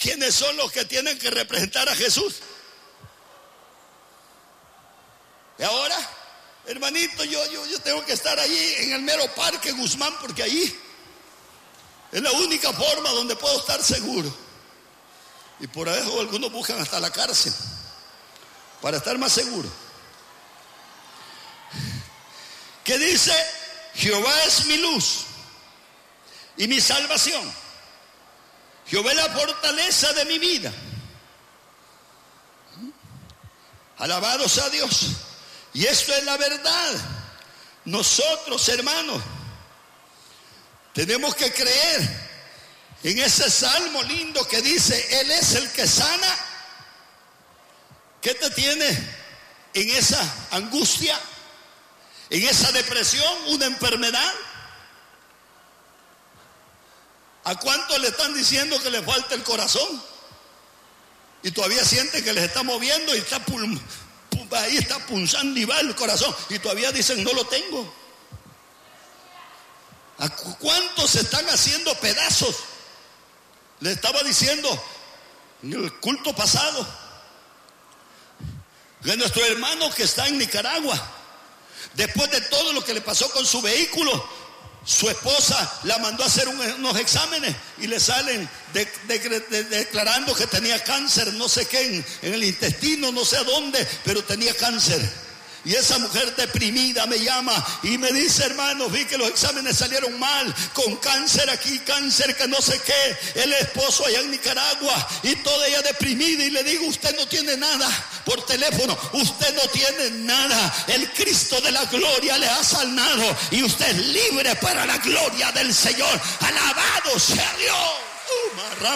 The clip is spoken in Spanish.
¿quiénes son los que tienen que representar a Jesús? Y ahora, hermanito, yo tengo que estar allí en el mero Parque Guzmán, porque allí es la única forma donde puedo estar seguro. Y por eso algunos buscan hasta la cárcel para estar más seguros. ¿Qué dice? Jehová es mi luz y mi salvación. Jehová es la fortaleza de mi vida. Alabado sea Dios. Y esto es la verdad. Nosotros, hermanos, tenemos que creer en ese salmo lindo que dice: Él es el que sana. ¿Qué te tiene en esa angustia? ¿En esa depresión? ¿Una enfermedad? ¿A cuántos le están diciendo que le falta el corazón? Y todavía sienten que les está moviendo y ahí está punzando y va el corazón. Y todavía dicen: no lo tengo. ¿A cuántos se están haciendo pedazos? Le estaba diciendo en el culto pasado que nuestro hermano que está en Nicaragua, después de todo lo que le pasó con su vehículo, su esposa la mandó a hacer unos exámenes y le salen declarando que tenía cáncer, no sé qué, en el intestino, no sé a dónde, pero tenía cáncer. Y esa mujer deprimida me llama y me dice: hermano, vi que los exámenes salieron mal, con cáncer aquí, cáncer que no sé qué, el esposo allá en Nicaragua, y toda ella deprimida. Y le digo: usted no tiene nada, por teléfono, usted no tiene nada, el Cristo de la gloria le ha sanado y usted es libre para la gloria del Señor. Alabado sea Dios.